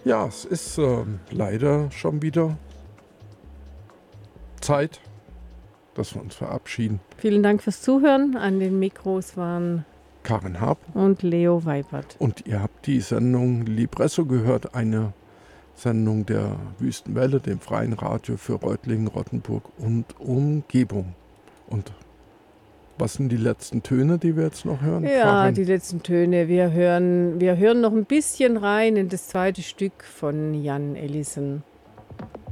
Ja, es ist leider schon wieder Zeit, dass wir uns verabschieden. Vielen Dank fürs Zuhören. An den Mikros waren Karin Hab und Leo Weibert. und ihr habt die Sendung Libresso gehört, eine Sendung der Wüstenwelle, dem freien Radio für Reutlingen, Rottenburg und Umgebung. Und was sind die letzten Töne, die wir jetzt noch hören? Ja, Karin? die letzten Töne. Wir hören noch ein bisschen rein in das zweite Stück von Jan Ellison.